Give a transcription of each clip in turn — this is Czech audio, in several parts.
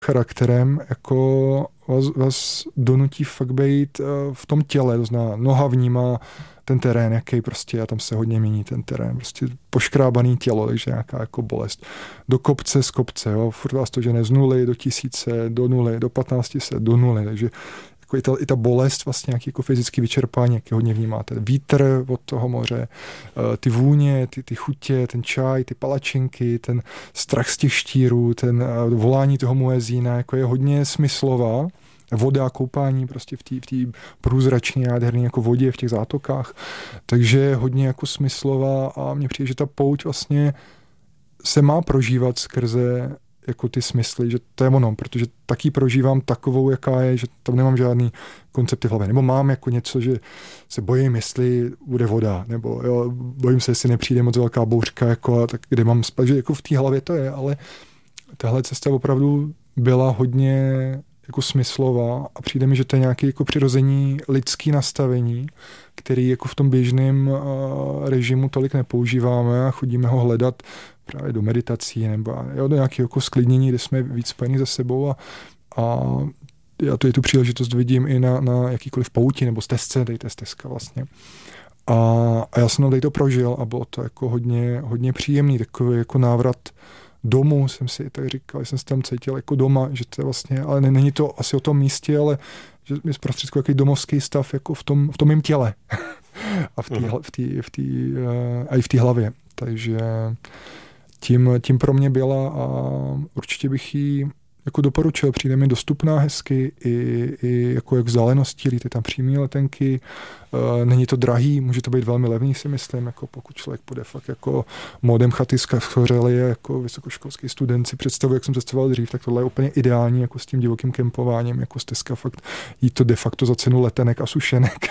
charakterem jako vás donutí fakt být v tom těle, to znamená noha vnímá ten terén, jaký prostě, a tam se hodně mění ten terén, prostě poškrábaný tělo, takže nějaká jako bolest. Do kopce, z kopce, jo, furt vás to žene z 0 do 1000, do 0, do 1500, do 0, takže jako i ta bolest, vlastně nějaký jako fyzický vyčerpání, jak hodně vnímáte. Vítr od toho moře, ty vůně, ty chutě, ten čaj, ty palačinky, ten strach z těch štírů, ten volání toho muezína, jako je hodně smyslová. Voda, koupání prostě v té průzračné nádherné jako vodě v těch zátokách. Takže je hodně jako smyslová a mně přijde, že ta pouť vlastně se má prožívat skrze jako ty smysly, že to je ono, protože taky prožívám takovou, jaká je, že tam nemám žádný koncepty v hlavě. Nebo mám jako něco, že se bojím, jestli bude voda, nebo jo, bojím se, jestli nepřijde moc velká bouřka, jako, tak kde mám spát, že jako v té hlavě to je, ale tahle cesta opravdu byla hodně jako smyslová a přijde mi, že to je nějaké jako přirození lidský nastavení, který jako v tom běžném režimu tolik nepoužíváme a chodíme ho hledat právě do meditací nebo jo, do nějakého jako sklidnění, kde jsme víc spojení se sebou a já tu příležitost vidím i na jakýkoliv pouti nebo stezce, tady to je stezka vlastně. A já jsem tady to prožil a bylo to jako hodně příjemný, takový jako návrat domů, jsem si tak říkal, jsem se tam cítil jako doma, že to je vlastně, ale není to asi o tom místě, ale že mi zprostředkuje jaký domovský stav jako v tom mým těle a v té hlavě. Takže tím pro mě byla a určitě bych ji jako doporučil, přijde mi dostupná hezky i jako jak vzdáleností, líte tam přímé letenky, není to drahý, může to být velmi levný, si myslím, jako pokud člověk půjde fakt jako modem chaty schořely, jako vysokoškolský student si představuji, jak jsem cestoval dřív, tak tohle je úplně ideální jako s tím divokým kempováním, jako stezka fakt jí to de facto za cenu letenek a sušenek.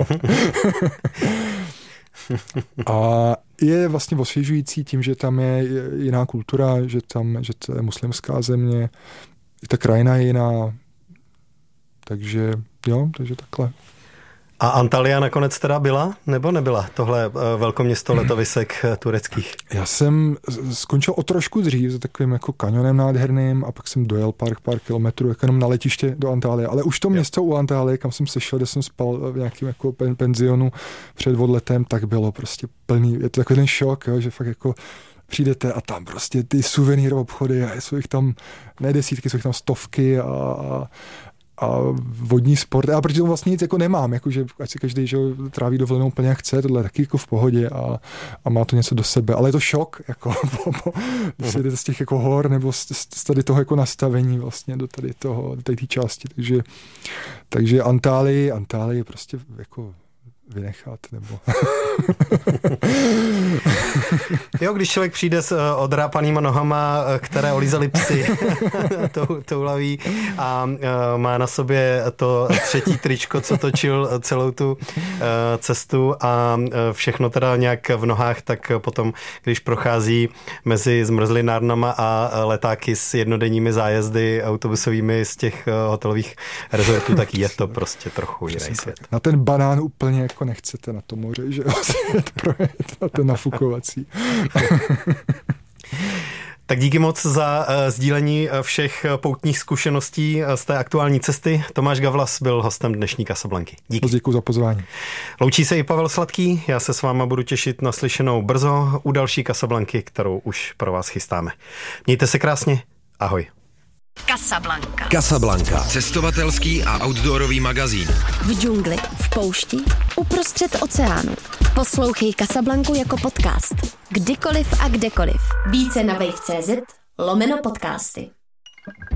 A je vlastně osvěžující tím, že tam je jiná kultura, že to je muslimská země, i ta krajina je jiná, takže takhle. A Antalya nakonec teda byla, nebo nebyla tohle velkoměsto letovisek tureckých? Já jsem skončil o trošku dřív za takovým jako kanionem nádherným a pak jsem dojel pár kilometrů jako jenom na letiště do Antálie. Ale už to město u Antálie, kam jsem sešel, kde jsem spal v nějakém jako penzionu před odletem, tak bylo prostě plný. Je to takový ten šok, jo, že fakt jako přijdete a tam prostě ty suvenýr obchody a jsou jich tam ne desítky, jsou jich tam stovky a vodní sport. A protože vlastně nic jako nemám, jakože ať si každý že tráví dovolenou úplně jak chce, tohle je taky jako v pohodě a má to něco do sebe. Ale je to šok, jako když se jdete z těch jako hor nebo z tady toho jako nastavení vlastně do tady té části. Takže Antálii prostě jako vynechat, nebo... Jo, když člověk přijde s odrápanýma nohama, které olízali psy, toulaví a má na sobě to třetí tričko, co točil celou tu cestu a všechno teda nějak v nohách, tak potom, když prochází mezi zmrzlinárnama a letáky s jednodenními zájezdy autobusovými z těch hotelových rezortů, tak je to prostě trochu jiný svět. Na ten banán úplně jako nechcete na to moře, že na ten nafukovací. Tak díky moc za sdílení všech poutních zkušeností z té aktuální cesty. Tomáš Gavlas byl hostem dnešní Casablanky. Díky. Děkuji za pozvání. Loučí se i Pavel Sladký. Já se s váma budu těšit na slyšenou brzo u další Casablanky, kterou už pro vás chystáme. Mějte se krásně. Ahoj. Casablanca. Cestovatelský a outdoorový magazín. V džungli, v poušti, uprostřed oceánu. Poslouchej Casablanku jako podcast. Kdykoliv a kdekoliv. Více na wave.cz/podcasty.